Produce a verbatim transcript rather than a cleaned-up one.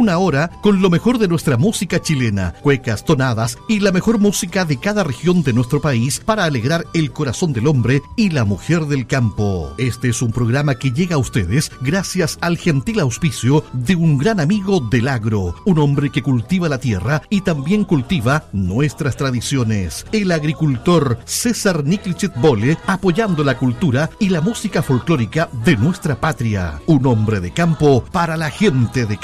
Una hora con lo mejor de nuestra música chilena, cuecas, tonadas y la mejor música de cada región de nuestro país para alegrar el corazón del hombre y la mujer del campo. Este es un programa que llega a ustedes gracias al gentil auspicio de un gran amigo del agro, un hombre que cultiva la tierra y también cultiva nuestras tradiciones. El agricultor César Niklichet Bole, apoyando la cultura y la música folclórica de nuestra patria. Un hombre de campo para la gente de campo.